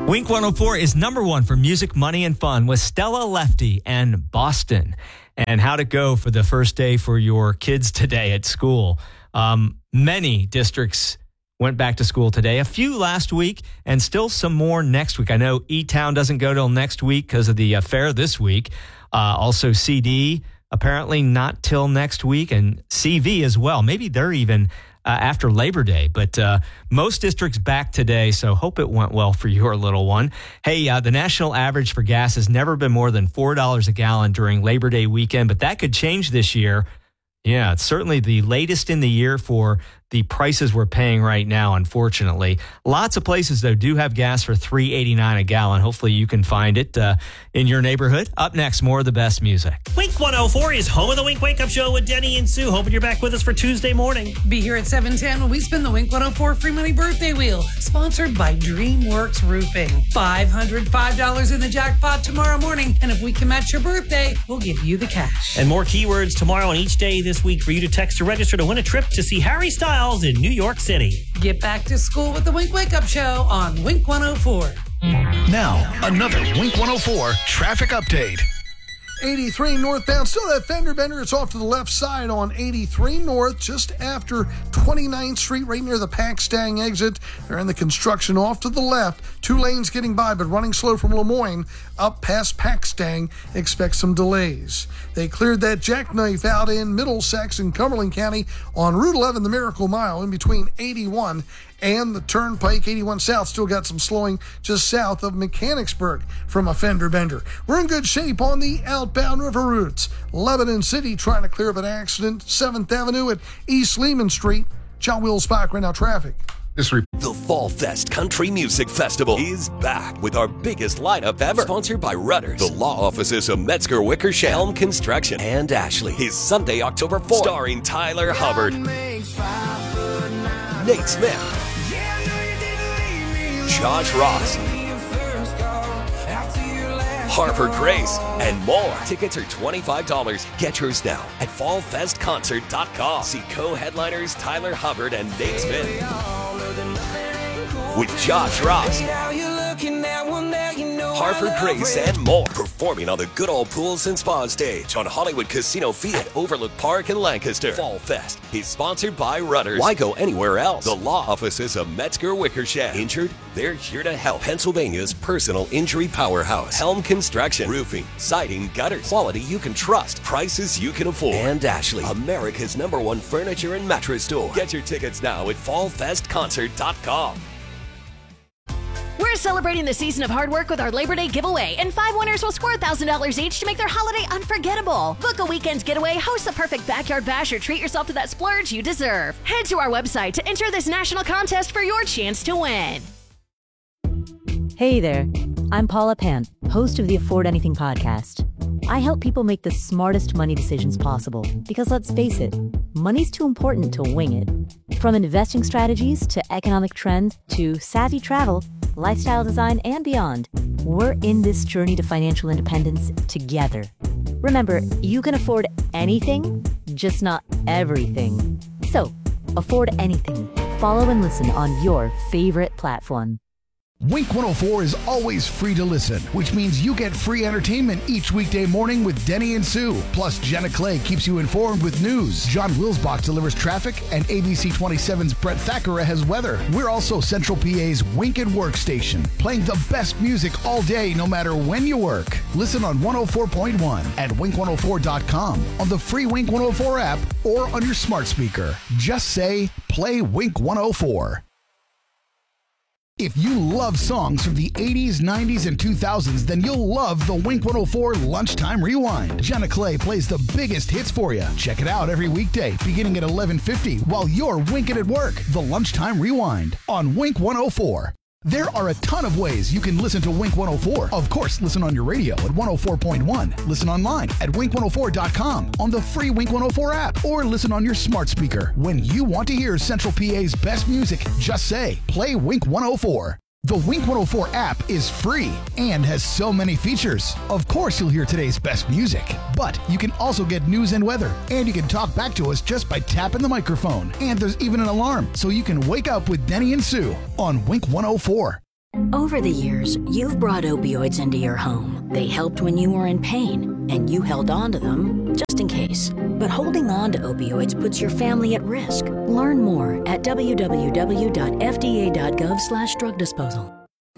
Wink 104 is number one for music, money, and fun with Stella Lefty and Boston. And how'd it go for the first day for your kids today at school? Many districts went back to school today, a few last week, and still some more next week. I know E-Town doesn't go till next week because of the fair this week. Also CD, apparently not till next week, and CV as well. Maybe they're even after Labor Day, but most districts back today, so hope it went well for your little one. Hey, the national average for gas has never been more than $4 a gallon during Labor Day weekend, but that could change this year. Yeah, it's certainly the latest in the year for the prices we're paying right now, unfortunately. Lots of places, though, do have gas for $3.89 a gallon. Hopefully you can find it in your neighborhood. Up next, more of the best music. Wink 104 is home of the Wink Wake Up Show with Denny and Sue. Hoping you're back with us for Tuesday morning. Be here at 7:10 when we spin the Wink 104 Free Money Birthday Wheel, sponsored by DreamWorks Roofing. $505 in the jackpot tomorrow morning, and if we can match your birthday, we'll give you the cash. And more keywords tomorrow and each day this week for you to text to register to win a trip to see Harry Styles in New York City. Get back to school with the Wink Wake Up Show on Wink 104. Now, another Wink 104 traffic update. 83 northbound, still that fender bender. It's off to the left side on 83 north, just after 29th Street, right near the Paxtang exit. They're in the construction off to the left. 2 lanes getting by, but running slow from Lemoyne up past Paxtang. Expect some delays. They cleared that jackknife out in Middlesex in Cumberland County on Route 11, the Miracle Mile, in between 81 and the Turnpike. 81 South still got some slowing just south of Mechanicsburg from a fender bender. We're in good shape on the outbound river routes. Lebanon City trying to clear up an accident. 7th Avenue at East Lehman Street. John Will Spock right now traffic. The Fall Fest Country Music Festival is back with our biggest lineup ever. Sponsored by Rudders, the law offices of Metzger Wickersham, Helm Construction, and Ashley. Is Sunday, October 4th. Starring Tyler Hubbard, Nate Smith, Josh Ross, Harper Grace, and more. Tickets are $25. Get yours now at fallfestconcert.com. See co-headliners Tyler Hubbard and Nate Smith with Josh Ross, Harper Grace, and more. Performing on the Good Old Pools and Spa stage on Hollywood Casino Field, Overlook Park in Lancaster. Fall Fest is sponsored by Rudders. Why go anywhere else? The law offices of Metzger Wickersham. Injured? They're here to help. Pennsylvania's personal injury powerhouse. Helm Construction. Roofing, siding, gutters. Quality you can trust. Prices you can afford. And Ashley, America's #1 furniture and mattress store. Get your tickets now at fallfestconcert.com. We're celebrating the season of hard work with our Labor Day giveaway, and 5 winners will score $1,000 each to make their holiday unforgettable. Book a weekend getaway, host the perfect backyard bash, or treat yourself to that splurge you deserve. Head to our website to enter this national contest for your chance to win. Hey there, I'm Paula Pant, host of the Afford Anything podcast. I help people make the smartest money decisions possible because, let's face it, money's too important to wing it. From investing strategies to economic trends to savvy travel, lifestyle design, and beyond, we're in this journey to financial independence together. Remember, you can afford anything, just not everything. So, afford anything. Follow and listen on your favorite platform. Wink 104 is always free to listen, which means you get free entertainment each weekday morning with Denny and Sue. Plus, Jenna Clay keeps you informed with news. John Wilsbach delivers traffic, and ABC 27's Brett Thackeray has weather. We're also Central PA's Wink and Work station, playing the best music all day, no matter when you work. Listen on 104.1 at wink104.com, on the free Wink 104 app, or on your smart speaker. Just say, play Wink 104. If you love songs from the 80s, 90s, and 2000s, then you'll love the Wink 104 Lunchtime Rewind. Jenna Clay plays the biggest hits for you. Check it out every weekday, beginning at 11:50, while you're winking at work. The Lunchtime Rewind on Wink 104. There are a ton of ways you can listen to Wink 104. Of course, listen on your radio at 104.1. Listen online at wink104.com, on the free Wink 104 app, or listen on your smart speaker. When you want to hear Central PA's best music, just say, play Wink 104. The Wink 104 app is free and has so many features. Of course, you'll hear today's best music, but you can also get news and weather, and you can talk back to us just by tapping the microphone. And there's even an alarm, so you can wake up with Denny and Sue on Wink 104. Over the years, you've brought opioids into your home. They helped when you were in pain, and you held on to them just in case. But holding on to opioids puts your family at risk. Learn more at www.fda.gov/drug disposal.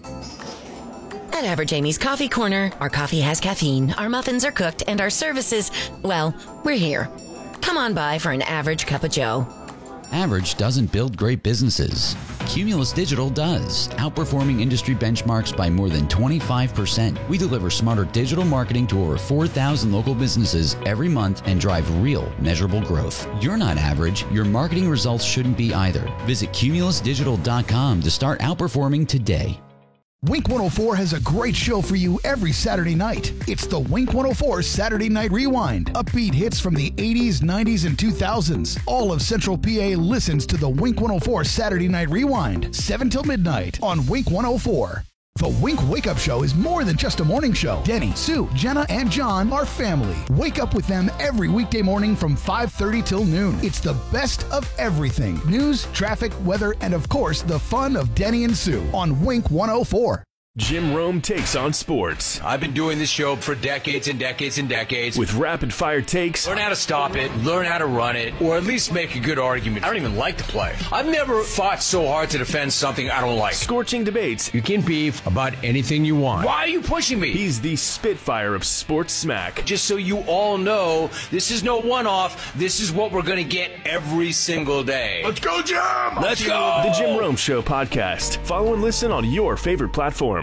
At Average Amy's Coffee Corner, our coffee has caffeine, our muffins are cooked, and our services, well, we're here. Come on by for an average cup of joe. Average doesn't build great businesses. Cumulus Digital does, outperforming industry benchmarks by more than 25%. We deliver smarter digital marketing to over 4,000 local businesses every month and drive real, measurable growth. You're not average. Your marketing results shouldn't be either. Visit cumulusdigital.com to start outperforming today. Wink 104 has a great show for you every Saturday night. It's the Wink 104 Saturday Night Rewind. Upbeat hits from the 80s, 90s, and 2000s. All of Central PA listens to the Wink 104 Saturday Night Rewind, 7 till midnight on Wink 104. The Wink Wake Up Show is more than just a morning show. Denny, Sue, Jenna, and John are family. Wake up with them every weekday morning from 5:30 till noon. It's the best of everything. News, traffic, weather, and of course, the fun of Denny and Sue on Wink 104. Jim Rome takes on sports. I've been doing this show for decades and decades and decades. With rapid-fire takes. Learn how to stop it, learn how to run it, or at least make a good argument. I don't even like to play. I've never fought so hard to defend something I don't like. Scorching debates. You can beef about anything you want. Why are you pushing me? He's the Spitfire of sports smack. Just so you all know, this is no one-off. This is what we're going to get every single day. Let's go, Jim! Let's go! The Jim Rome Show podcast. Follow and listen on your favorite platform.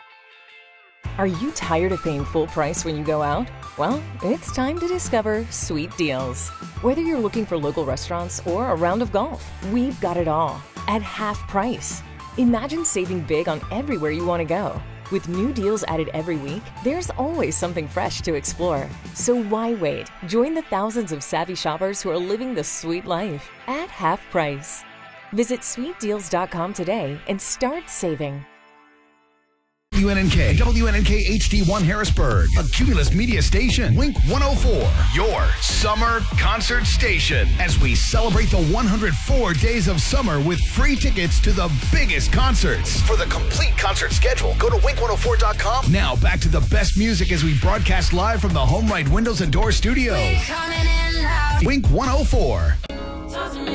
Are you tired of paying full price when you go out? Well, it's time to discover Sweet Deals. Whether you're looking for local restaurants or a round of golf, we've got it all at half price. Imagine saving big on everywhere you want to go. With new deals added every week, there's always something fresh to explore. So why wait? Join the thousands of savvy shoppers who are living the sweet life at half price. Visit sweetdeals.com today and start saving. WNNK, WNNK HD1 Harrisburg, a Cumulus media station. Wink 104, your summer concert station. As we celebrate the 104 days of summer with free tickets to the biggest concerts. For the complete concert schedule, go to wink104.com. Now back to the best music as we broadcast live from the HomeRight Windows and Door Studio. Wink 104.